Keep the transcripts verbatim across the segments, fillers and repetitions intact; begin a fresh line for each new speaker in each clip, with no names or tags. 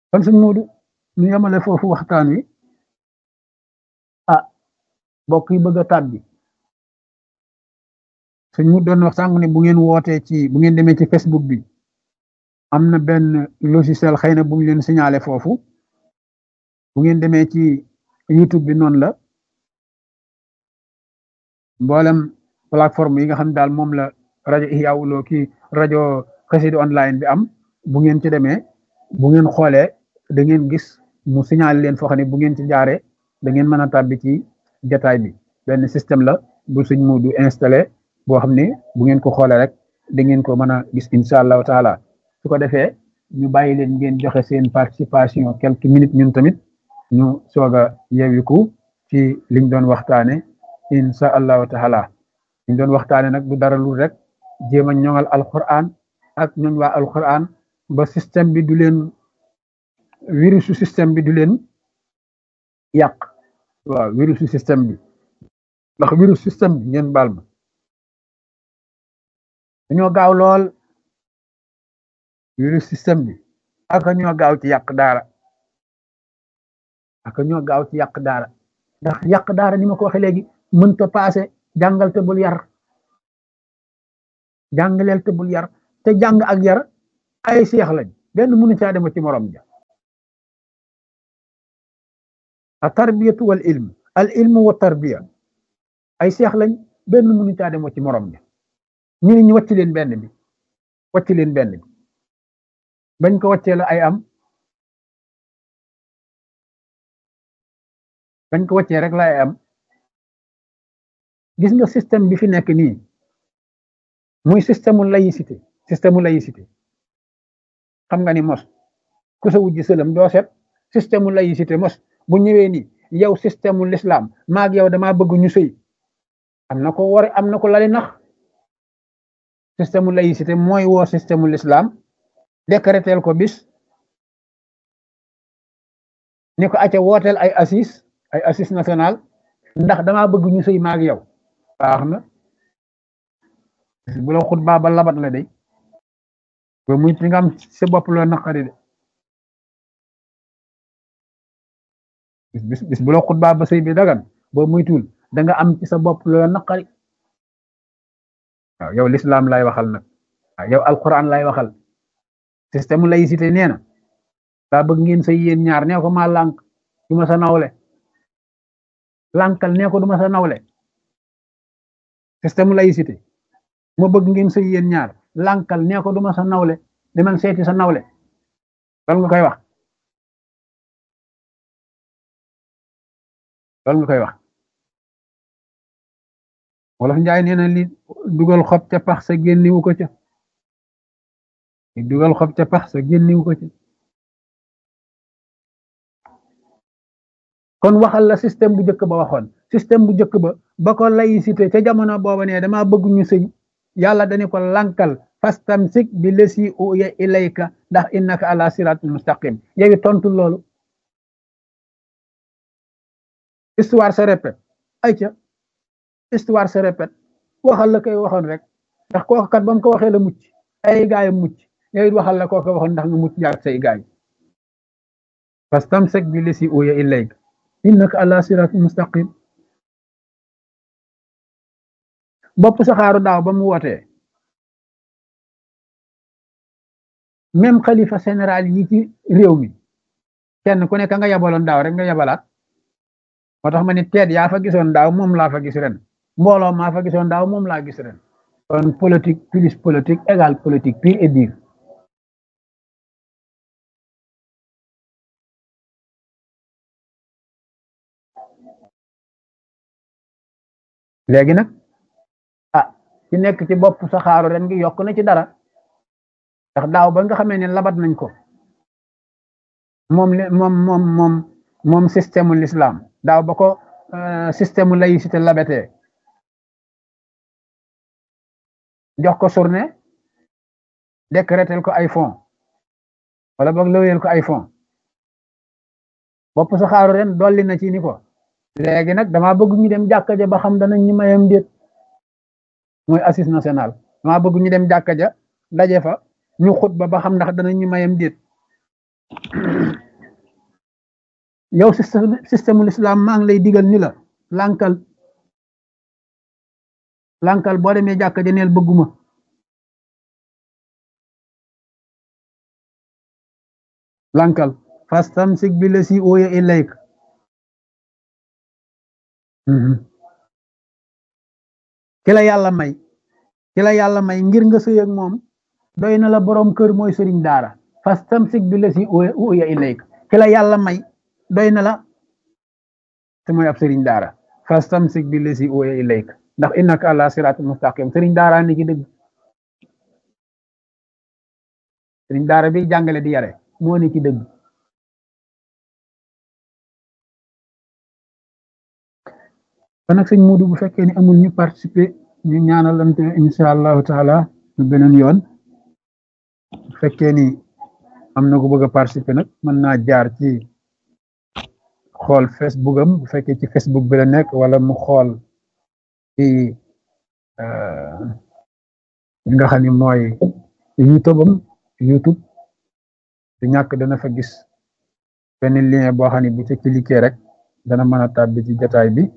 kon suñ Moodu ñu yemale foofu waxtaan wi ah mbokk yi bëgg a tàbbi suñ mu doon wax sànq ne bu ngeen wootee ci bu ngeen demee ci Facebook bi am na benn logiciel xëy na bu ñu leen signalé foofu bu ngeen demee ci YouTube bi noonu la mboolem plateforme yi nga xam daal moom la rajo Ihya Woulo kii rajo Xassida online bi am bu ngeen ci demee bu ngeen xoolee da ngeen gis mu signalé leen foo xam ne bu ngeen ci jaaree da ngeen mën a tàbbi ci jataay bi benn système la bu suñ Moodu installé boo xam ne bu ngeen ko xoolee rek da ngeen ko mën a gis incha allahu taala su ko defee ñu bàyyi leen ngeen joxe seen participation quelques minutes ñun tamit ñu soog a yeewiku ci liñ doon waxtaane incha allahu taala liñ doon waxtaane nag du dara lu rek jéem a ñoŋal alquran ak ñooñ waa alquran ba système bi du leen virusu système bi du leen yàq waaw virusu système bi ndax virus système bi ngeen baal ma dañoo gaaw lool virus système bi ak ñoo gaaw ci yàq daara ak ñoo gaaw ci yàq daara ndax yàq daara ni ma ko waxee léegi mënta paase jàngal te bul yar jàngaleel te bul yar te jàng ak yar ay seex lañ benn mënu caa dem ci morom ja a tarbiyatu wal ilm al ilmu wa tarbiya ay seex lañ benn mënu caa dem ci morom ja ñu ne ñu wàcc leen benn bi wàcc leen benn bi bañ ko wàccee la ay am bañ ko wàccee rek la ay am gis nga système bi fi nekk nii muy système mu laïcité système mu laïcité xam nga ni mos ku sa wujji sëlam doo set système mu laïcité mos bu ñëwee ni yow système mu l'islam maag yow damaa bëgg ñu sëy am na ko war am na ko lali nax système mu laïcité mooy woo système mu l'islam décréteel ko bis ni ko acca wooteel ay assis ay assis national ndax damaa bëgg ñu sëy maag yow baax na bu la xutbaa ba labat la day ba muy ci nga am sa bopp loo naqari de bis bis bu la xutbaa ba sëy bi dagan boo muy tuul da nga am ci sa bopp loo naqari waaw yow l'islam lay waxal nag waaw yow alquran lay waxal système laïcité nee na daa bëgg ngeen sëy yéen ñaar nee ko maa lànk du ma sa nawle lànkal nee ko du ma sa nawle système laïcité ma bëgg ngeen sëy yéen ñaar lànkal nee ko du ma sa nawle demal seeti sa nawle loolu nga koy wax loolu nga koy wax wolof njaay nee na li dugal xob ca pax sa génniwu ko ca li dugal xob ca pax sa génniwu ko ca kon waxal la système bu njëkk ba waxoon système bu njëkk ba ba ko laïcité ca jamono booba ne dama bëgg ñu sëy yàlla dañu ko lankal fastamsik bi lesi uya ilayka ndax innaka ala siratul mustaqim yow tontu loolu histoire se répète ay ca histoire se répète waxal la koy waxoon rek ndax kooku kat ba mu ko waxee la mucc ay gaayam mucc yow waxal la kooku waxoon ndax nga mucc jaar say gaay fastamsik bi lesi uya ilayka innaka ala siratul mustaqim bopp saxaaru daaw ba mu wootee même xalifa général yi ci réew mi kenn ku nekk nga yabaloon daaw rek nga yabalaat moo tax ma ni teet yaa fa gisoon daaw moom laa fa gis ren mbooloo maa fa gisoon daaw moom laa gis ren kon politique plus politique égale politique pure et dure léegi nag ah ci nekk ci bopp saxaaru ren gi yokk na ci dara ndax daaw ba nga xamee ne labat nañ ko moom moom moom moom moom système l'islam daaw ba ko système laïcité labatee jox ko journée décrétel ko ay fonds wala boog laweel ko ay fonds bopp saxaaru ren dolli na ci ni ko léegi nag dama bëgg ñu dem jàkka ja ba xam danañ ñu mayam déet mooy assis national dama bëgg ñu dem jàkka ja daje fa ñu xutba ba xam ndax danañ ñu mayam déet yow système système l'islam maa ngi lay digal ni la lànkal lànkal boo demee jàkka ja neel bëgguma lànkal fastamsik bi la si ooya ilayk ki la yàlla may ki la yàlla may ngir nga sëy ak moom doy na la borom kër mooy sëriñ daara fastamsik bi la si ooya ilayk ki la yàlla may doy na la te mooy ab sëriñ daara fastamsik bi la si ooya ilayk ndax innaka ala siratul mustaqim sëriñ daara ni ci dëgg sëriñ daara bi jàngale di yare moo ni ci dëgg kon nag sëñ Muudu bu fekkee ni amul ñu participer ñu ñaanalante insha allahu taala ñu beneen yoon bu fekkee ni am na ko bëgg a participer nag mën naa jaar ci xool Facebook am bu fekkee ci Facebook bi la nekk wala mu xool ci li nga xam ni mooy YouTube am YouTube du ñàkk dana fa gis benn lien boo xam ne bu ci cliquer rek dana mën a tàbbi ci jotaay bi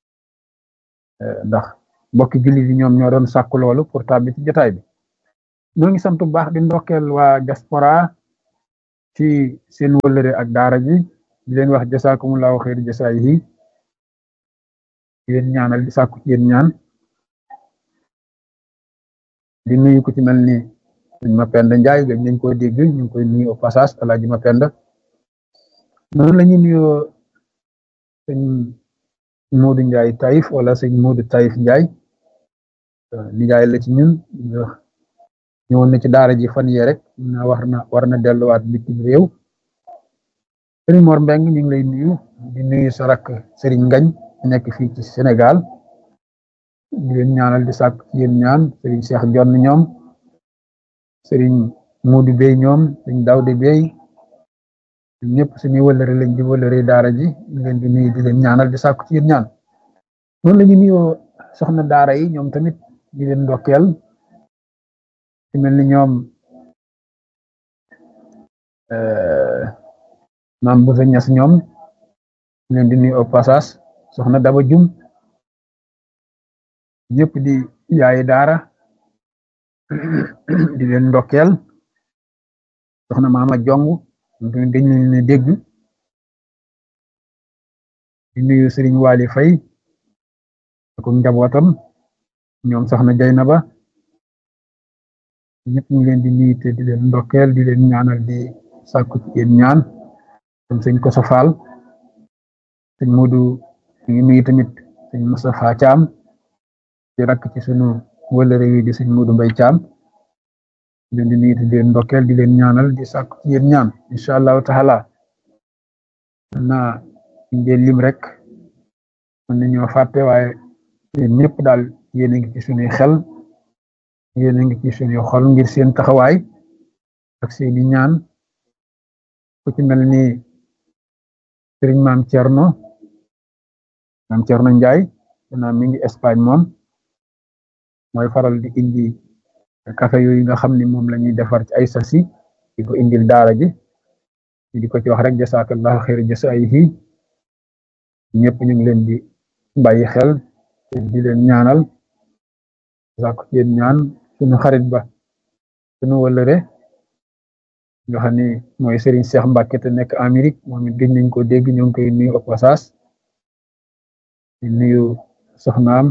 ndax mbokki jullit yi ñoom ñoo doon sàkku loolu pour tàbbi ci jotaay bi ñoo ngi sant bu baax di ndokkeel waa diaspora ci seen wëllëre ak daara ji di leen wax jasaakumullahu xayri jasaayihi di leen ñaanal di sàkku ci yéen ñaan di nuyu ku ci mel ni sëñ Mapenda Njaay gëj nañ koo dégg ñu ngi koy nuyu au passage Alaaji Mapenda noonu la ñuy nuyoo sëñ Moodu Njaay Taïf wala sëñ Moodu Taïf Njaay nijaay la ci ñun ñëwoon na ci daara ji fan yee rek na war na war na delluwaat bitim réew sëriñ Mor Mbeng ñu ngi lay nuyu di nuyu sa rakk sëriñ Ngañ nekk fii ci Sénégal di leen ñaanal di sàkk ci yéen ñaan sëriñ Cheikh Jonn ñoom sëriñ Moodu Bey ñoom sëriñ Dawde Bey ñëpp suñuy wëllëre lañ di wëllëre daara ji ñu leen di nuyu di leen ñaanal di sàkk ci yéen ñaan noonu la ñu nuyoo soxna daara yi ñoom tamit di leen ndokkeel ci mel ni ñoom maam bu sa ñas ñoom ñu leen di nuyu au passage soxna Daba Jum ñëpp di yaayi daara di leen ndokkeel soxna Maama Jong dañ leen ne dégg di nuyu Serigne Waly Faye ak njabootam ñoom soxna Jaynaba ñëpp ñu leen di nuyu te di leen ndokkeel di leen ñaanal di sàkku ci yéen ñaan comme sëñ Koso Fall sëñ Modou ñu ngi nuyu tamit sëñ Moustapha Thiam di rakk ci sunu wëllëre wi di sëñ Modou Mbaye Thiam di leen di nuyu te di leen ndokkeel di leen ñaanal di sàkku ci yéen ñaan incha allahu taala naa ngeen lim rek mën nañoo fàtte waaye yéen ñëpp daal yéen a ngi ci sunuy xel yéen a ngi ci sunuy xol ngir seen taxawaay ak seeni ñaan ku ci mel ni sëriñ maam Thierno maam Thierno Ndiaye danaa mi ngi Espagne moom mooy faral di indi café yooyu nga xam ni moom la ñuy defar ci ay sasi di ko indil daara ji di ko ci wax rek jasaakallahu xayra jasaayihi ñëpp ñu ngi leen di bàyyi xel di leen ñaanal sàkku ci yéen ñaan suñu xarit ba suñu wëllëre nga xam ni mooy Serigne Cheikh Mbacke te nekk Amérique moom it gëj nañ ko dégg ñoo ngi koy nuyu au passage di nuyu soxnaam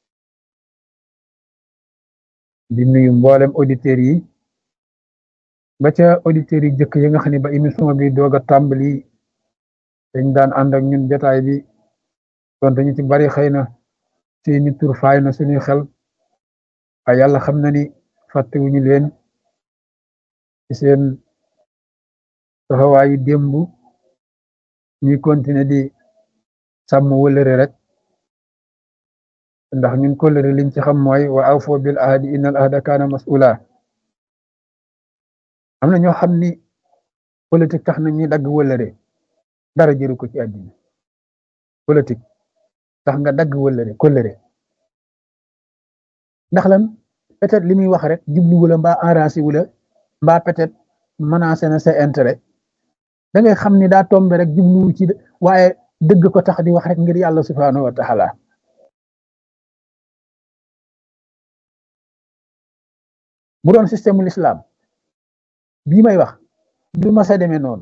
di nuyu mboolem auditeurs yi ba ca auditeurs yi jëkk yi nga xam ne ba émission bi doog a tàmbali dañ daan ànd ak ñun jotaay bi donte ñu ci bari xëy na seeni tur faay na suñuy xel waaye yàlla xam na ni fàttewuñu leen ci seen taxawaayu démb ñuy continuer di sàmm wëllëre rek ndax ñun kóllëre liñ ci xam mooy wa awfu bil ahdi innal ahda kaana mas'ula am na ñoo xam ni politique tax na ñuy dagg wëllëre dara jëru ko ci àddina politique tax nga dagg wëllëre kóllëre ndax lan peut-être li muy wax rek jublu wala mbaa arrangé wula mbaa peut-être menacé na sa intérêt da ngay xam ni daa tombe rek jubluwu ci waaye dëgg ko tax di wax rek ngir yàlla subhanahu wa taala bu doon système l'islam bii may wax du ma sa demee noonu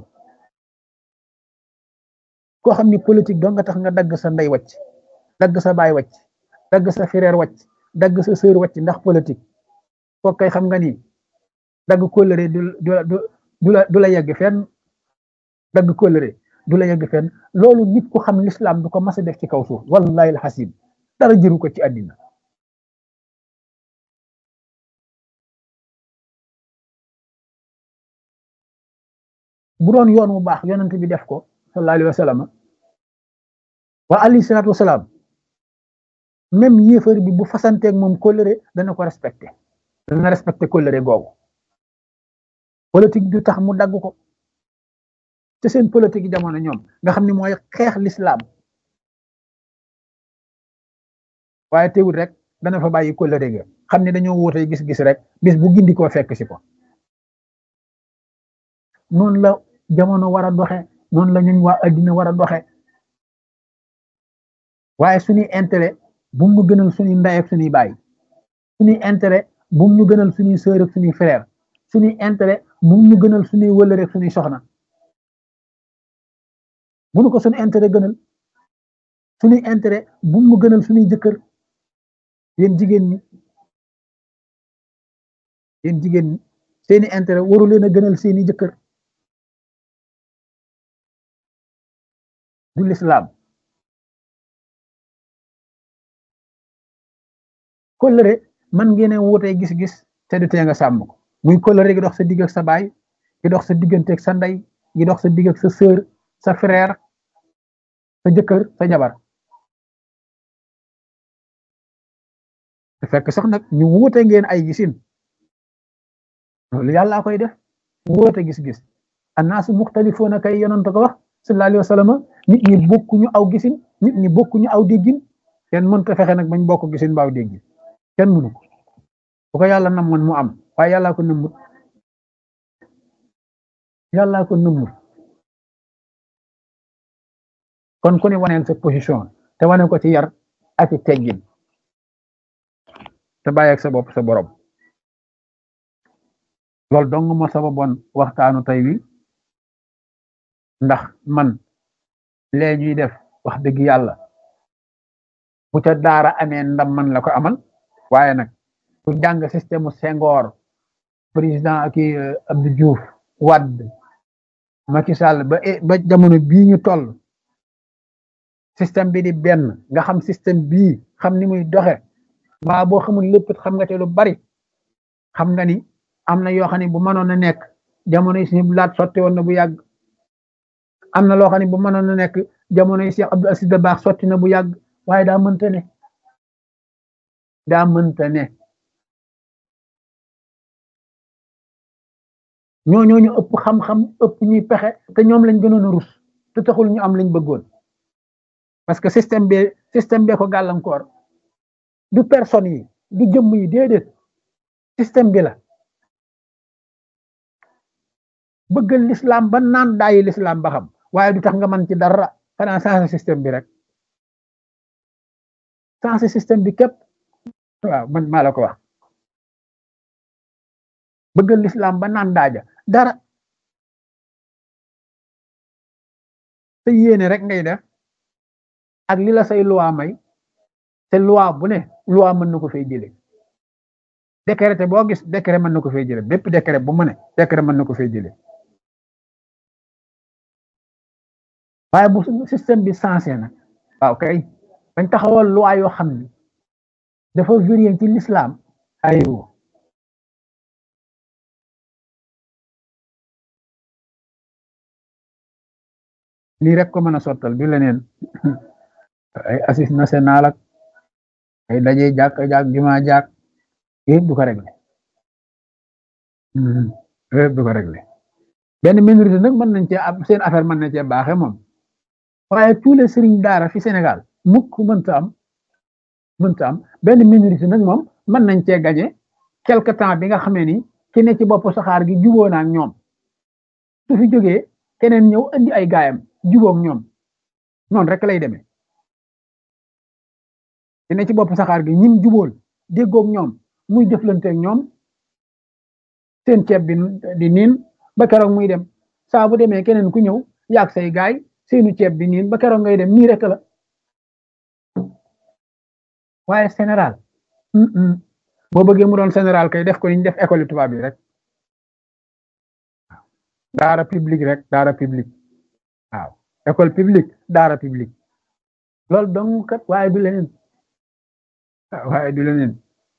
koo xam ni politique doo nga tax nga dagg sa ndey wàcc dagg sa baay wàcc dagg sa frère wàcc dagg sa sœur wàcc ndax politique kooku kay xam nga ni dagg kóllëre du du du la du la yegg fenn dagg kóllëre du la yegg fenn loolu nit ku xam l'islam du ko mas a def ci kaw suuf wallahi alxasim dara jëru ko ci àddina bu doon yoon wu baax yonent bi def ko sallallahu alayhi wa sallam wa alayhi salaatu wasalaam même yéefar bi bu fasanteeg moom kóllëre dana ko respecté dana respecté kóllëre googu politique du tax mu dagg ko te seen politique jamono ñoom nga xam ni mooy xeex l'islam waaye teewul rek dana fa bàyyi kóllëre ga xam ne dañoo wóotee gis-gis rek bis bu gindi koo fekk si ko noonu la jamono war a doxe noonu la ñun waa addina war a doxe waaye suñuy intérêt bu mu gënal suñuy ndey ak suñuy baay suñuy intérêt bu mu ñu gënal suñuy sœur ak suñuy frère suñuy intérêt bu mu ñu gënal suñuy wëllëre ak suñuy soxna bu nu ko suñu intérêt gënal suñuy intérêt bu mu gënal suñuy jëkkër yéen jigéen ñi yéen jigéen ñi seeni intérêt waru leen a gënal seeni jëkkër du l'islam kóllëre man ngeen a wutee gis-gis te du tee nga sàmm ko muy kóllëre gi dox sa digg ak sa baay gi dox sa diggante ak sa ndey gi dox sa digg ak sa sœur sa frère sa jëkkër sa jabar te fekk sax nag ñu wuute ngeen ay gisin loolu yàlla koy def wuute gis-gis annaasu muxtalifuuna kay yonent ko wax sallallahu alayhi wa sallam nit ñi bokkuñu aw gisin nit ñi bokkuñu aw déggin kenn mënta fexe nag bañ bokk gisin baaw déggin kenn mënu ko bu ko yàlla namoon mu am waaye yàllaa ko nëmmut yàllaa ko nëmmut kon ku ne waneel sa position te wane ko ci yar ak ci teggin te bàyyi ak sa bopp sa borom loolu dong ma sababoon waxtaanu tey wi ndax man lee ñuy def wax dëgg yàlla bu ca daara amee ndam man la ko amal waaye nag ku jàng système Senghor président ak Abdou Diouf Wade Macky Sall ba ba jamono bii ñu toll système bi di benn nga xam système bii xam ni muy doxe maa boo xamul lépp xam nga te lu bari xam nga ni am na yoo xam ne bu mënoon a nekk jamono yi suñu laat sotti woon na bu yàgg am na loo xam ne bu mënoon a nekk jamono yi Cheikh Abdou Aziz Dabakh sotti na bu yàgg waaye daa mënta ne daa mënta ne ñoo ñoo ñu ëpp xam-xam ëpp ñuy pexe te ñoom lañ gënoon a rus te taxul ñu am lañ bëggoon parce que système bi système bee ko gàllankoor du personne yi du jëmm yi déedéet système bi la bëggal l'islam ba naan daayi l'islam ba xam waaye du tax nga mën ci dara xanaa sensé système bi rek sensé système bi képp waaw man maa la ko wax bëggal l'islam ba naan daaja dara te yéene rek ngay def ak li la say loi may te loi bu ne loi mën na ko fay jëlee décret boo gis décret mën na ko fay jëlee bépp décret bu mu ne décret mën na ko fay jëlee waaye bu système bi sensé na waaw kay dañ taxawal loi yoo xam ni dafa vérifié ci l'islam aywa lii rek ko mën a sottal du leneen ay assise national ak ay daje jàkk jàkk juma jàkk yëpp du ko réglé yëpp du ko réglé benn minorité nag mën nañ cee am seen affaire mën na cee baaxe moom waaye tous les sëriñ daara fi Sénégal mukk mënta am mënta am benn minorité nag moom mën nañ cee gañe quelque temps bi nga xamee ni ki ne ci bopp saxaar gi juboo na ak ñoom su fi jógee keneen ñëw andi ay gaayam jubóog ñoom noonu rek lay demee dina ci bopp saxaar gi ñim jubóol déggoog ñoom muy jëflanteeg ñoom seen ceeb bi di niin ba keroog muy dem saa bu demee keneen ku ñëw yaag say gaay seenu ceeb bi niin ba keroog ngay dem nii rek la waaye général boo bëggee mu doon général kay def ko ni ñu def école tubaab bi rek daara publique rek daara publique waaw école publique daara publique loolu dong kat waaye du leneen waaye du leneen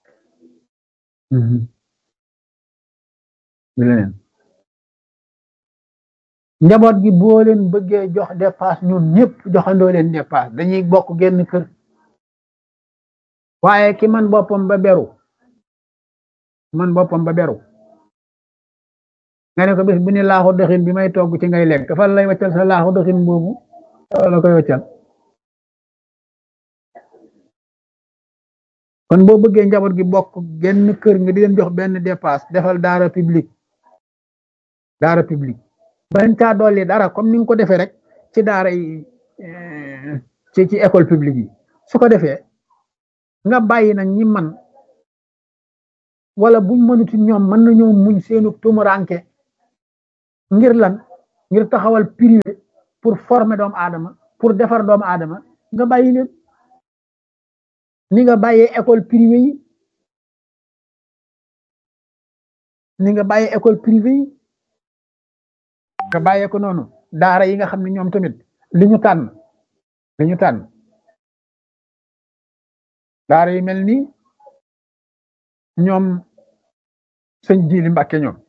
du leneen njaboot gi boo leen bëggee jox dépasse ñun ñëpp joxandoo leen dépasse dañuy bokk genn kër waaye ki man boppam ba beru man boppam ba beru nga ne ko bés bu ne laaxu dëxin bi may togg ci ngay lekk fan lay waccal sa laaxu dëxin boobu la koy waccal kon boo bëggee njaboot gi bokk genn kër nga di leen jox benn dépasse defal daara publique daara publique bañ caa dolli dara comme ni nga ko defee rek ci daara yi ci ci école publique yi su ko defee nga bàyyi nag ñi man wala buñ mënuti ñoom mën nañoo muñ seenu tumuranke ngir lan ngir taxawal privé pour former doomu aadama pour defar doomu aadama nga bàyyi leen ni nga bàyyee école privée yi ni nga bàyyee école privée yi nga bàyyee ko noonu daara yi nga xam ne ñoom tamit li ñu tànn li ñu tànn daara yi mel ni ñoom sëñ Jili Mbàkke ñoom